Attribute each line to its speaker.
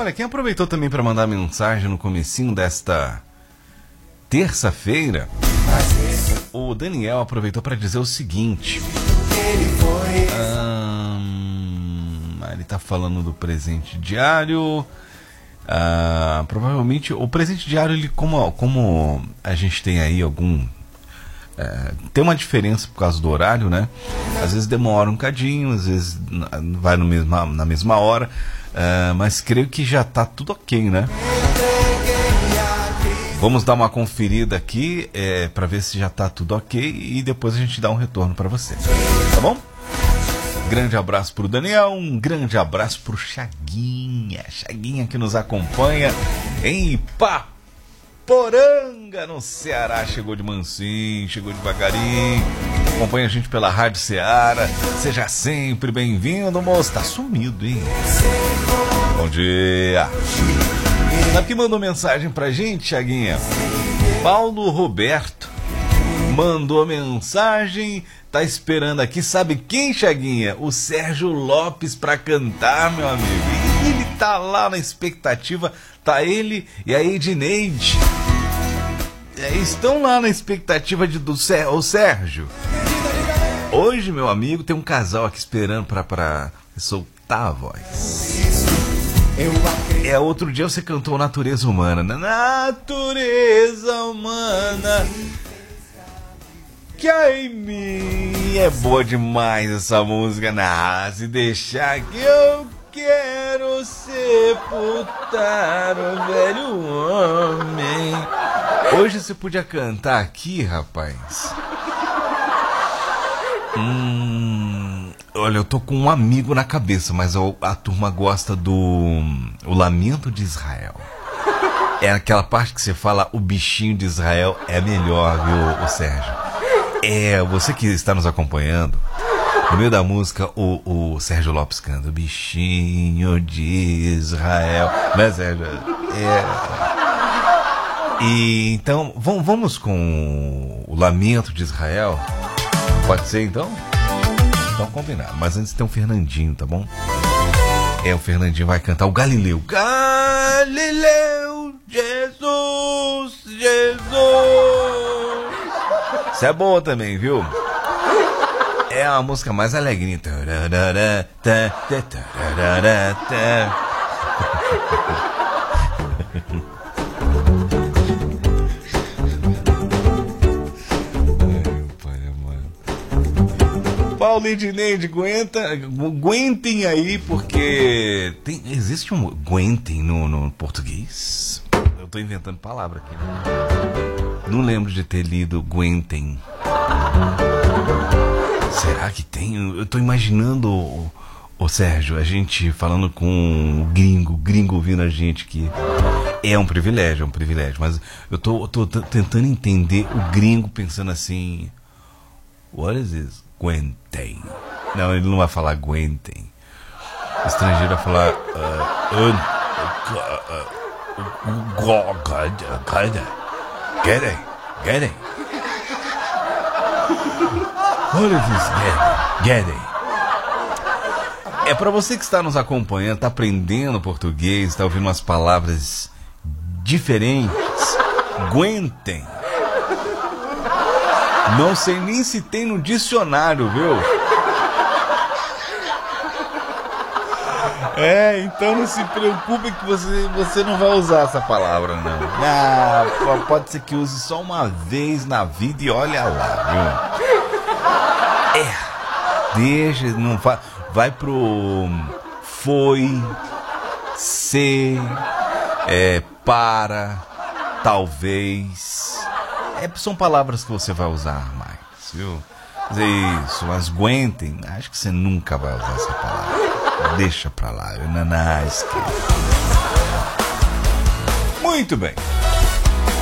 Speaker 1: Olha, quem aproveitou também para mandar mensagem no comecinho desta terça-feira, o Daniel aproveitou para dizer o seguinte. Ele tá falando do presente diário. Provavelmente o presente diário, ele, como a gente tem aí algum... tem uma diferença por causa do horário, né? Às vezes demora um cadinho, às vezes vai na mesma hora, mas creio que já tá tudo ok, né? Vamos dar uma conferida aqui para ver se já tá tudo ok e depois a gente dá um retorno para você, tá bom? Grande abraço pro Daniel, um grande abraço pro Chaguinha que nos acompanha em Ipaporanga, no Ceará. Chegou de mansinho, chegou devagarinho, acompanha a gente pela Rádio Ceará. Seja sempre bem-vindo, moço. Tá sumido, hein? Bom dia. Sabe quem mandou mensagem pra gente, Chaguinha? Paulo Roberto mandou mensagem, tá esperando aqui, sabe quem, Chaguinha? O Sérgio Lopes pra cantar, meu amigo. E ele tá lá na expectativa, tá ele e a Edneide. Estão lá na expectativa do Sérgio. Hoje, meu amigo, tem um casal aqui esperando pra soltar a voz. Outro dia você cantou Natureza Humana. Natureza Humana que em mim. É boa demais essa música. Se deixar que eu quero sepultar o velho homem. Hoje você podia cantar aqui, rapaz. Olha, eu tô com um amigo na cabeça, mas a turma gosta do O Lamento de Israel. É aquela parte que você fala o bichinho de Israel é melhor, viu, o Sérgio? Você que está nos acompanhando, no meio da música, o Sérgio Lopes canta o bichinho de Israel. Mas E então, vamos com o Lamento de Israel? Pode ser, então? Então, combinado. Mas antes tem o Fernandinho, tá bom? O Fernandinho vai cantar o Galileu. Galileu, Jesus, Jesus. Isso é boa também, viu? É a música mais alegrinha. Paulo e Edneide, aguentem aí, porque existe um aguentem no português. Eu tô inventando palavra aqui, né? Não lembro de ter lido aguentem. Será que tem? Eu tô imaginando, o Sérgio, a gente falando com o gringo ouvindo a gente, que é um privilégio, mas eu tô tentando entender o gringo pensando assim: what is this? Aguentem. Não, ele não vai falar aguentem. O estrangeiro vai falar get it. What is this? Get it. Para você que está nos acompanhando, está aprendendo português, está ouvindo umas palavras diferentes, aguentem. Não sei nem se tem no dicionário, viu? Então não se preocupe que você não vai usar essa palavra, não. Pode ser que use só uma vez na vida e olha lá, viu? Deixa, não vai pro foi, ser, para, talvez. São palavras que você vai usar mais, viu? Isso, mas aguentem, acho que você nunca vai usar essa palavra. Deixa pra lá, esquece. Muito bem.